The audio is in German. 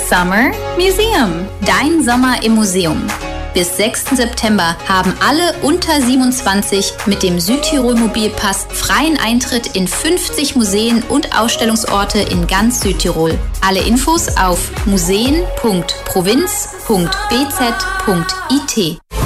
Summer Museum. Dein Sommer im Museum. Bis 6. September haben alle unter 27 mit dem Südtirol-Mobilpass freien Eintritt in 50 Museen und Ausstellungsorte in ganz Südtirol. Alle Infos auf museen.provinz.bz.it.